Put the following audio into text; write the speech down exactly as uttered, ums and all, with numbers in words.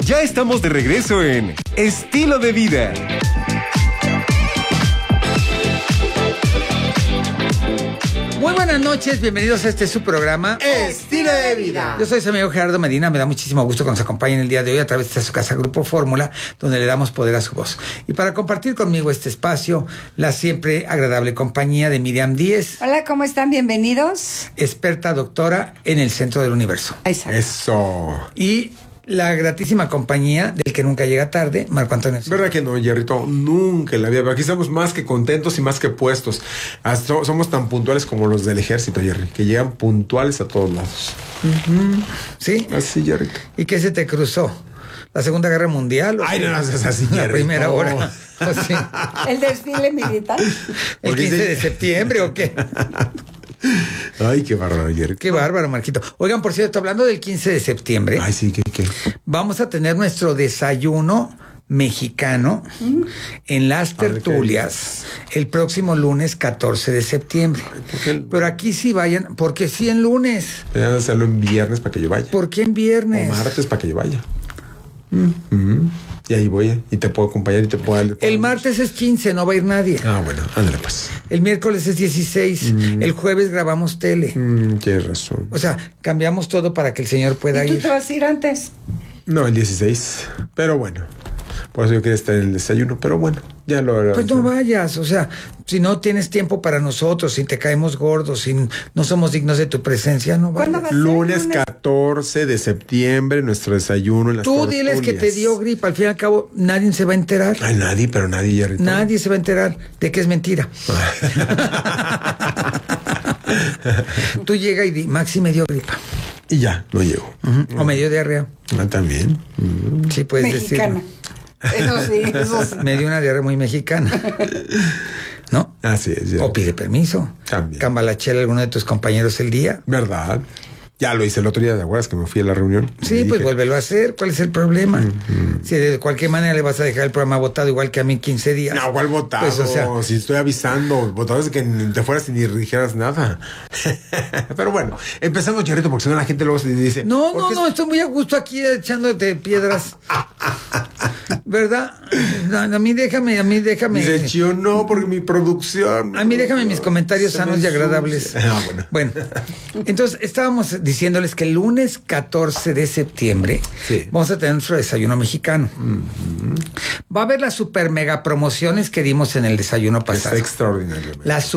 Ya estamos de regreso en Estilo de Vida. Muy buenas noches, bienvenidos a este su programa Estilo de Vida. Yo soy su amigo Gerardo Medina, me da muchísimo gusto que nos acompañen el día de hoy a través de su casa Grupo Fórmula, donde le damos poder a su voz. Y para compartir conmigo este espacio, la siempre agradable compañía de Miriam Díez. Hola, ¿cómo están? Bienvenidos. Experta doctora en el centro del universo. Exacto. Eso. Y la gratísima compañía del que nunca llega tarde, Marco Antonio. ¿Verdad que no, Jerrito? Nunca en la vida. Pero aquí estamos más que contentos y más que puestos. Hasta somos tan puntuales como los del ejército, Jerry, que llegan puntuales a todos lados. Uh-huh. ¿Sí? Así, Jerrito. ¿Y qué se te cruzó? ¿La Segunda Guerra Mundial? Ay, no, no, es así, La Jerry, primera no. hora. ¿O sí? ¿El desfile militar? ¿El quince de septiembre o qué? Ay, qué bárbaro, Jerry. Qué bárbaro, Marquito. Oigan, por cierto, hablando del quince de septiembre, Ay, sí, ¿qué, qué? vamos a tener nuestro desayuno mexicano mm. en las tertulias el próximo lunes catorce de septiembre. Ay, pero aquí sí vayan, porque sí en lunes. Deberían hacerlo en viernes para que yo vaya. ¿Por qué en viernes? O martes para que yo vaya. Mm. Mm. Y ahí voy, y te puedo acompañar y te puedo dar... El martes es quince, no va a ir nadie. Ah, bueno, ándale pues. El miércoles es dieciséis, mm. el jueves grabamos tele. Mm, tienes razón. O sea, cambiamos todo para que el señor pueda ¿Y tú ir. te vas a ir antes? No, el dieciséis. Pero bueno, por eso yo quería estar en el desayuno, pero bueno, ya lo haré. Pues no vayas, o sea, si no tienes tiempo para nosotros, si te caemos gordos, si no somos dignos de tu presencia, no vayas. ¿Cuándo va a ser? Lunes Lunes catorce de septiembre, nuestro desayuno en las Tú diles que te dio gripa, al fin y al cabo nadie se va a enterar. Ay, nadie, pero nadie, Jerry. Nadie se va a enterar de que es mentira. Tú llega y di, Maxi me dio gripa. Y ya, no llego. Uh-huh. O me dio diarrea. Ah, también. Uh-huh. Sí, puedes Mexicana. decirlo. Eso sí, eso sí. Me dio una diarrea muy mexicana. ¿No? Así es. Jerry. O pide permiso. También. Cambalachela a alguno de tus compañeros el día. ¿Verdad? Ya lo hice el otro día, ¿de acuerdas que me fui a la reunión? Sí, pues vuélvelo a hacer. ¿Cuál es el problema? Uh-huh. Si de cualquier manera le vas a dejar el programa votado igual que a mí quince días. No, ¿cuál votado? Pues, o sea, si estoy avisando, votado es que ni te fueras y ni dijeras nada. Pero bueno, empezamos, Charrito, porque si no la gente luego se dice... No, no, no, estoy muy a gusto aquí echándote piedras. ¿Verdad? No, a mí déjame, a mí déjame. Dice, yo no, porque mi producción... A mí déjame mis comentarios sanos y agradables. Ah, bueno. Bueno, entonces estábamos diciéndoles que el lunes catorce de septiembre sí. vamos a tener nuestro desayuno mexicano. Uh-huh. Va a haber las super mega promociones que dimos en el desayuno pasado. Es extraordinario. Las